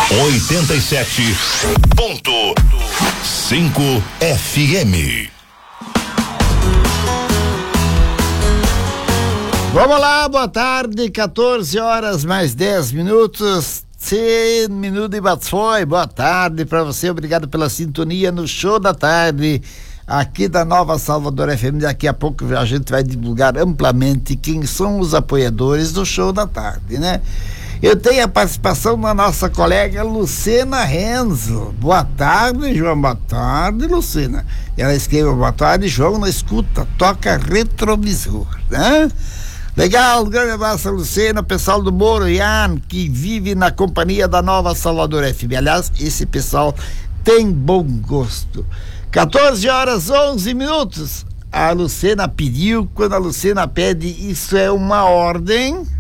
87.5 FM. Vamos lá, boa tarde, 14 horas mais 10 minutos. 100 minutos e batsoi. Boa tarde para você, obrigado pela sintonia no Show da Tarde aqui da Nova Salvador FM. Daqui a pouco a gente vai divulgar amplamente quem são os apoiadores do Show da Tarde, né? Eu tenho a participação da nossa colega Lucena Renzo. Boa tarde, João. Boa tarde, Lucena. Ela escreveu: boa tarde, João, na escuta, toca retrovisor, né? Legal, grande abraço, Lucena, pessoal do Moroian, que vive na companhia da Nova Salvador FM. Aliás, esse pessoal tem bom gosto. 14 horas 11 minutos. A Lucena pediu, quando a Lucena pede, isso é uma ordem.